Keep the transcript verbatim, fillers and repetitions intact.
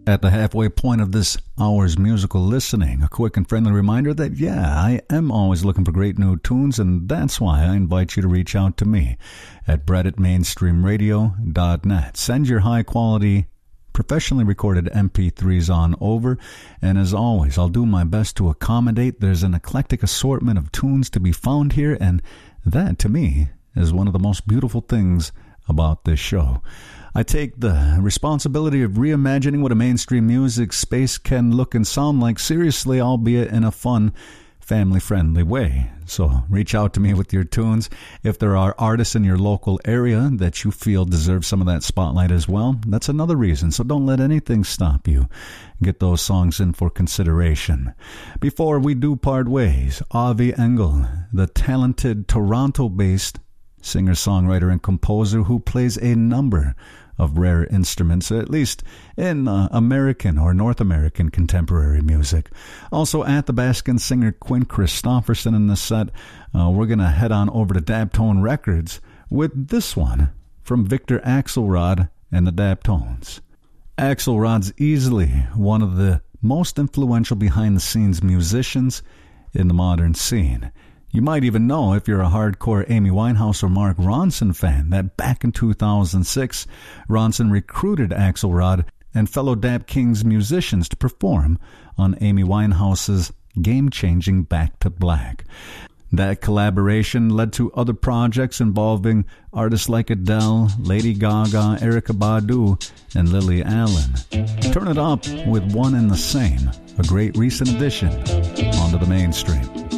At the halfway point of this hour's musical listening, a quick and friendly reminder that, yeah, I am always looking for great new tunes, and that's why I invite you to reach out to me at brett at mainstream radio dot net. Send your high-quality, professionally recorded M P threes on over, and as always, I'll do my best to accommodate. There's an eclectic assortment of tunes to be found here, and that, to me, is one of the most beautiful things about this show. I take the responsibility of reimagining what a mainstream music space can look and sound like seriously, albeit in a fun, family-friendly way. So reach out to me with your tunes. If there are artists in your local area that you feel deserve some of that spotlight as well, that's another reason. So don't let anything stop you. Get those songs in for consideration. Before we do part ways, Avi Engel, the talented Toronto-based singer-songwriter and composer who plays a number of rare instruments, at least in uh, American or North American contemporary music. Also at the Baskin singer Quinn Christopherson in the set. Uh, we're going to head on over to Daptone Records with this one from Victor Axelrod and the Daptones. Axelrod's easily one of the most influential behind-the-scenes musicians in the modern scene. You might even know, if you're a hardcore Amy Winehouse or Mark Ronson fan, that back in two thousand six, Ronson recruited Axelrod and fellow Dap Kings musicians to perform on Amy Winehouse's game-changing Back to Black. That collaboration led to other projects involving artists like Adele, Lady Gaga, Erykah Badu, and Lily Allen. Turn it up with One and the Same, a great recent addition onto the mainstream.